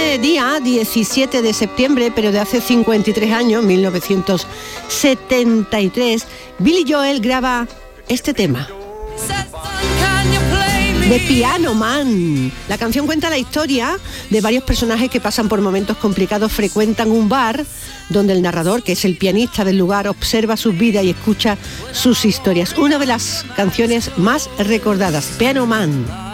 Este día, 17 de septiembre, pero de hace 53 años, 1973, Billy Joel graba este tema. The Piano Man. La canción cuenta la historia de varios personajes que pasan por momentos complicados, frecuentan un bar donde el narrador, que es el pianista del lugar, observa sus vidas y escucha sus historias. Una de las canciones más recordadas, Piano Man.